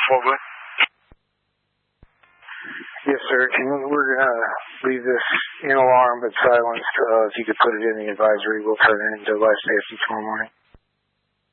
Over. Yes, sir. We're going to leave this in alarm but silenced. If you could put it in the advisory, we'll turn it into life safety tomorrow morning.